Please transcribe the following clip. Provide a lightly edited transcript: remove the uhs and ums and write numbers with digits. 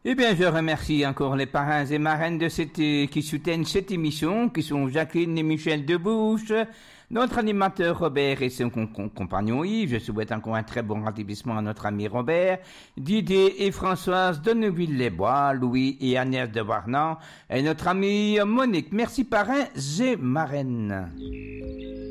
Eh bien, je remercie encore les parrains et marraines qui soutiennent cette émission, qui sont Jacqueline et Michel Debouche, notre animateur Robert et son compagnon Yves. Je souhaite encore un très bon rétablissement à notre ami Robert, Didier et Françoise de Neuville-les-Bois, Louis et Agnès de Warnan, et notre amie Monique. Merci parrains et marraines.